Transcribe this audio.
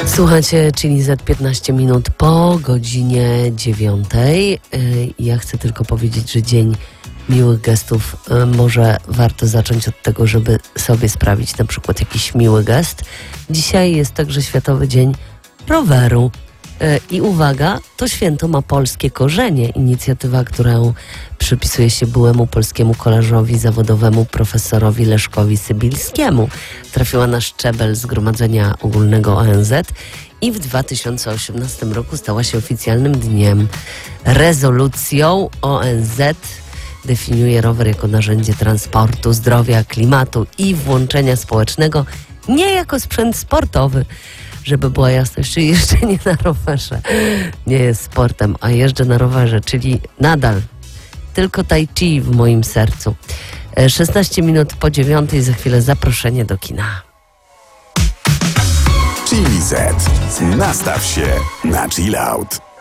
Słuchajcie, czyli Z 15 minut po godzinie 9. Ja chcę tylko powiedzieć, że Dzień Miłych Gestów może warto zacząć od tego, żeby sobie sprawić na przykład jakiś miły gest. Dzisiaj jest także Światowy Dzień Roweru. I uwaga, to święto ma polskie korzenie. Inicjatywa, którą przypisuje się byłemu polskiemu kolarzowi zawodowemu profesorowi Leszkowi Sybilskiemu, trafiła na szczebel Zgromadzenia Ogólnego ONZ i w 2018 roku stała się oficjalnym dniem. Rezolucją ONZ definiuje rower jako narzędzie transportu, zdrowia, klimatu i włączenia społecznego, nie jako sprzęt sportowy. Żeby była jasność, czyli jeszcze nie na rowerze, nie jest sportem, a jeżdżę na rowerze, czyli nadal tylko tai chi w moim sercu. 16 minut po 9, za chwilę zaproszenie do kina. Chili Z. Nastaw się na chill out.